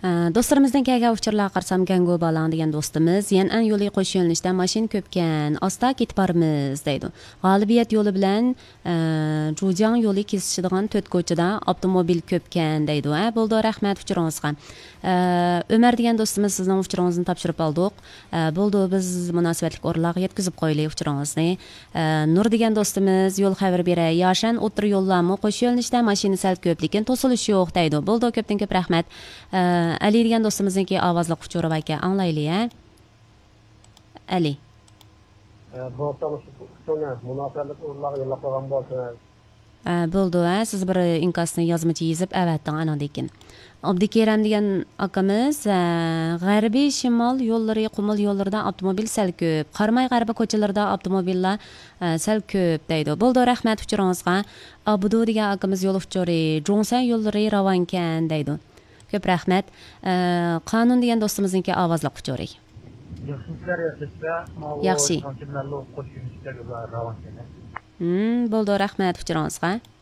Do'stlarimizdan kelgan uchurlar qarsam Gango Balan degan do'stimiz yana yo'li qo'sh yo'nalishda mashin ko'pkan, asta ketib boramiz deydi. G'olibiyat yo'li bilan Jujang yo'li kesishadigan 4 ko'chada avtomobil ko'pkan deydi. Bo'ldi, rahmat uchuringizga. Ömer degan do'stimiz sizning uchuringizni topshirib oldik. Bo'ldi, biz munosabatli o'rinlarga yetkazib qo'yaylik uchuringizni. Nur degan do'stimiz yo'l xabar beray. Yashan o'tir yo'llarmi qo'sh yo'nalishda mashina sal ko'p, lekin to'silish yo'q deydi. Bo'ldi, ko'pdan ko'p rahmat. Ali degan do'stimizniki ovozli quchurib aka, anglaylik, a? Ali. Bo'ldi, siz bir inkasni yozmacha yezib avatding anadekin. Abdikeram degan akamiz g'arbiy shimol yo'llari, qumul yo'llarida avtomobil sal ko'p, Qarmay g'arbi ko'chalarida avtomobillar sal ko'p deydi. Bo'ldi, rahmat uchuringizga. Abudu degan akamiz yo'l uchuri, Jonsan yo'llari ravonkan deydi. Ko'p rahmat. Qonun degan do'stimizniki ovozli quchurik. Yaxshi. Bo'ldi, rahmat uchuringizga.